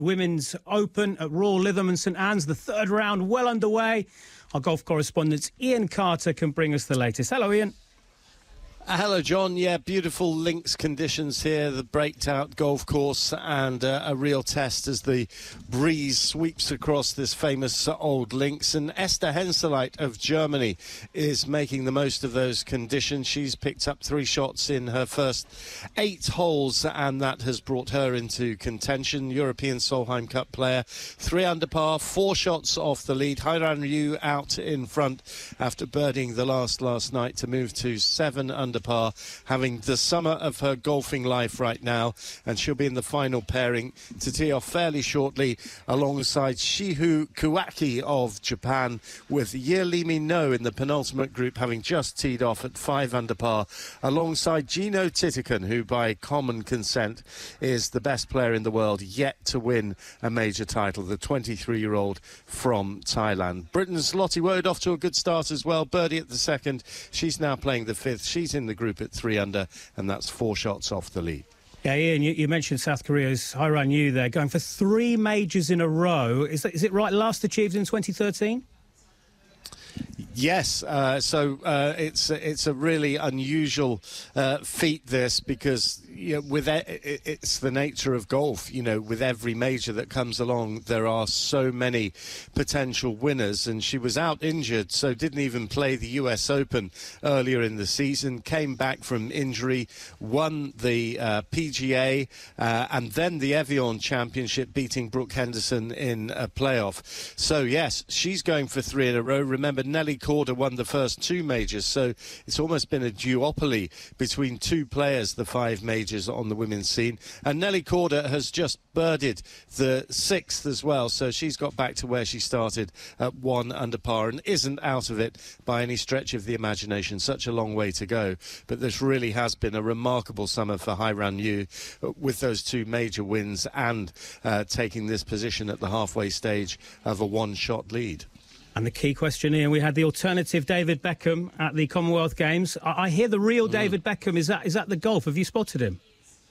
Women's Open at Royal Lytham and St Anne's. The third round well underway. Our golf correspondent Ian Carter can bring us the latest. Hello, Ian. Hello, John. Yeah, beautiful links conditions here, the breaked out golf course, and a real test as the breeze sweeps across this famous old links. And Esther Henseleit of Germany is making the most of those conditions. She's picked up 3 shots in her first 8 holes, and that has brought her into contention. European Solheim Cup player, 3 under par, 4 shots off the lead. Hairan Ryu out in front after birdieing the last night to move to 7 under par, having the summer of her golfing life right now, and she'll be in the final pairing to tee off fairly shortly alongside Shihu Kuwaki of Japan, with Yeolimi No in the penultimate group having just teed off at 5 under par alongside Gino Titikan, who by common consent is the best player in the world yet to win a major title, the 23-year-old from Thailand. Britain's Lottie Wood off to a good start as well, birdie at the second. She's now playing the 5th. She's in the group at 3 under, and that's 4 shots off the lead. Yeah, Ian, you mentioned South Korea's Hairan Ryu there, going for 3 majors in a row. Is it right? Last achieved in 2013? Yes, so it's a really unusual feat, this, because it's the nature of golf. With every major that comes along, there are so many potential winners, and she was out injured, so didn't even play the US Open earlier in the season, came back from injury, won the PGA and then the Evian Championship, beating Brooke Henderson in a playoff. So yes, she's going for 3 in a row. Remember, Nelly Korda won the first 2 majors, so it's almost been a duopoly between 2 players, the 5 majors on the women's scene. And Nelly Korda has just birdied the 6th as well, so she's got back to where she started at 1 under par and isn't out of it by any stretch of the imagination. Such a long way to go, but this really has been a remarkable summer for Hairan Ryu, with those 2 major wins and taking this position at the halfway stage of a 1-shot lead. And the key question, Ian, we had the alternative David Beckham at the Commonwealth Games. I hear the real David Beckham is at the golf. Have you spotted him?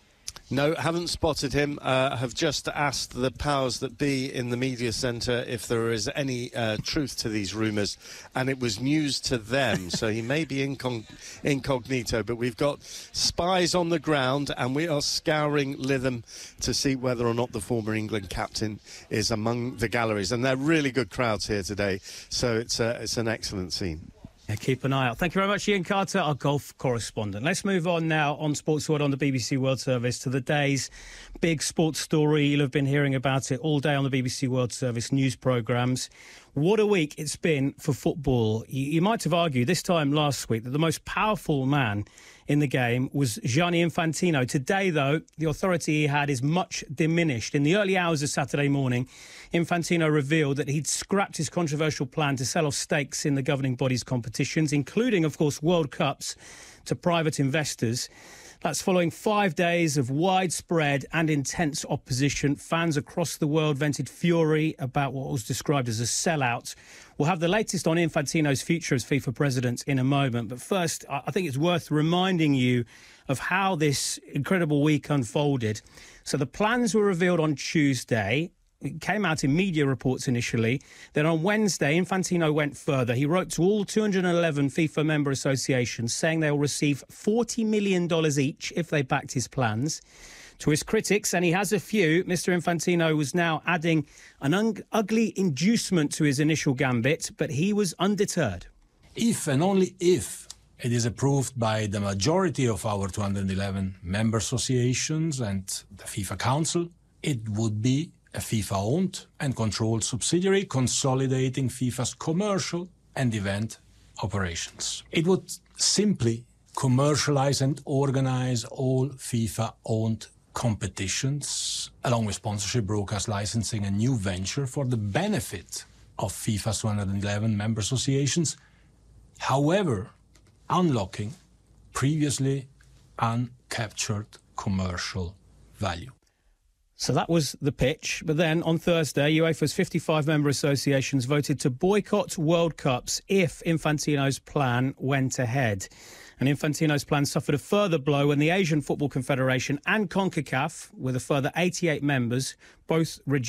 No, haven't spotted him. Have just asked the powers that be in the media centre if there is any truth to these rumours, and it was news to them. So he may be incognito, but we've got spies on the ground, and we are scouring Lytham to see whether or not the former England captain is among the galleries. And they're really good crowds here today, so it's an excellent scene. Yeah, keep an eye out. Thank you very much, Ian Carter, our golf correspondent. Let's move on now on Sports World on the BBC World Service to the day's big sports story. You'll have been hearing about it all day on the BBC World Service news programmes. What a week it's been for football. You might have argued this time last week that the most powerful man in the game was Gianni Infantino. Today, though, the authority he had is much diminished. In the early hours of Saturday morning, Infantino revealed that he'd scrapped his controversial plan to sell off stakes in the governing body's competitions, including, of course, World Cups, to private investors. That's following 5 days of widespread and intense opposition. Fans across the world vented fury about what was described as a sellout. We'll have the latest on Infantino's future as FIFA president in a moment. But first, I think it's worth reminding you of how this incredible week unfolded. So the plans were revealed on Tuesday. It came out in media reports initially. Then on Wednesday, Infantino went further. He wrote to all 211 FIFA member associations saying they will receive $40 million each if they backed his plans. To his critics, and he has a few, Mr. Infantino was now adding an ugly inducement to his initial gambit, but he was undeterred. If and only if it is approved by the majority of our 211 member associations and the FIFA Council, it would be a FIFA-owned and controlled subsidiary consolidating FIFA's commercial and event operations. It would simply commercialize and organize all FIFA-owned competitions, along with sponsorship, broadcast licensing, a new venture for the benefit of FIFA's 211 member associations, however, unlocking previously uncaptured commercial value. So that was the pitch. But then on Thursday, UEFA's 55 member associations voted to boycott World Cups if Infantino's plan went ahead. And Infantino's plan suffered a further blow when the Asian Football Confederation and CONCACAF, with a further 88 members, both